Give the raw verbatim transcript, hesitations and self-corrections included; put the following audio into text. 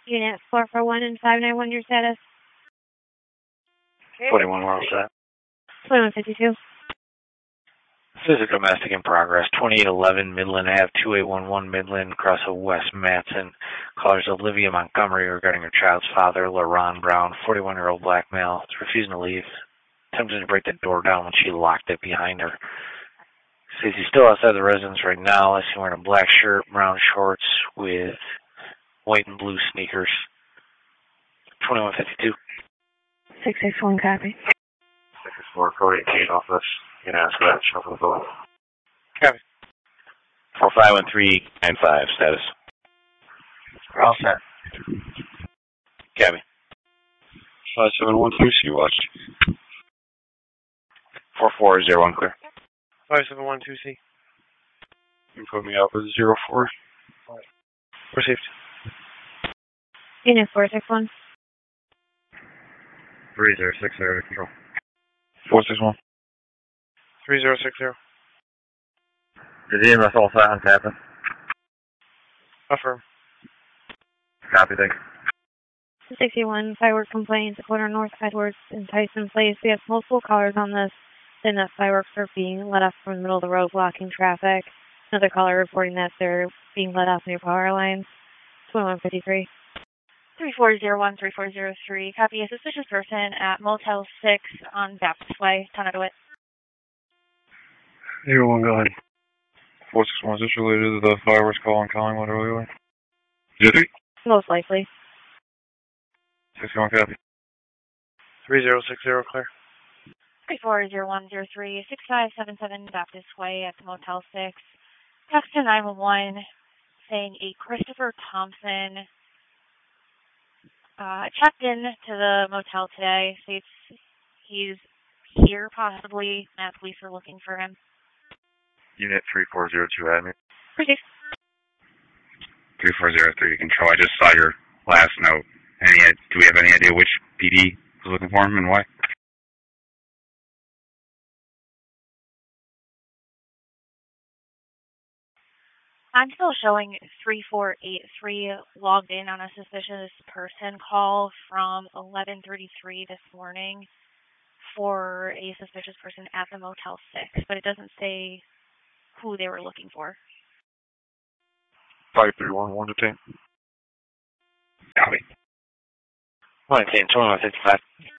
Unit four four one and five nine one, your status? forty-one, we're all set. twenty-one fifty-two. This is a domestic in progress. twenty-eight eleven Midland Ave, two eight one one Midland, across of West Matson. Callers Olivia Montgomery regarding her child's father, LaRon Brown, forty-one-year-old black male. Is refusing to leave. Attempted to break the door down when she locked it behind her. Says he's still outside the residence right now. I see him wearing a black shirt, brown shorts with white and blue sneakers. twenty-one fifty-two. six six one, copy. six six four, Cody Kate office. You can ask for that. Shuffle the phone. Copy. four five one three nine five, status. We're all set. Copy. five seven one three, C watch. four four zero one, clear. five seven one two C. You can put me up as zero four. Received. Unit four six one. three zero six zero to control. four six one. three zero six zero. Did the E M S all silence happen? Affirm. Copy, thanks. sixty-one, fireworks complaint, the corner North Edwards in Tyson Place. We have multiple callers on this, saying that fireworks are being let off from the middle of the road, blocking traffic. Another caller reporting that they're being let off near power lines. twenty-one fifty-three. three four zero one, three four zero three. Copy a suspicious person at Motel six on Baptist Way, Town of DeWitt. zero one, go ahead. four six one, is this related to the fireworks call on Collingwood earlier? zero three? Most likely. six one, copy. three zero six zero, clear. three four zero one zero three, six five seven seven Baptist Way at the Motel six. Text to nine one one saying a Christopher Thompson uh, checked in to the motel today. States he's here possibly. Matt police are looking for him. Unit three four zero two, admin. Proceed. three four zero three, control. I just saw your last note. Any? Do we have any idea which P D was looking for him and why? I'm still showing three four eight three logged in on a suspicious person call from eleven thirty-three this morning for a suspicious person at the Motel six, but it doesn't say who they were looking for. five three one one, detain. Copy. one ten, twenty-one fifty-five.